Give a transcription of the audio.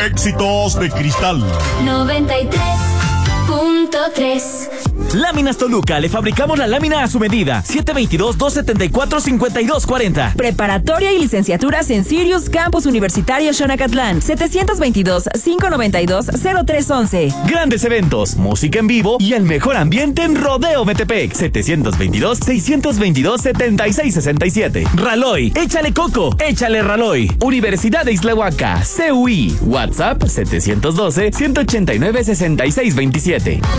Éxitos de Cristal 93.3. Láminas Toluca, le fabricamos la lámina a su medida. 722-274-5240. Preparatoria y licenciaturas en Sirius Campus Universitario Xonacatlán. 722-592-0311. Grandes eventos, música en vivo y el mejor ambiente en Rodeo Metepec. 722-622-7667. Raloy, échale coco, échale Raloy. Universidad de Islahuaca, CUI. WhatsApp 712-189-6627.